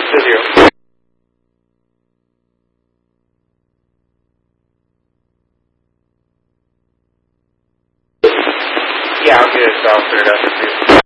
Still 0. Yeah, I'll get it, so I'll put it up for you.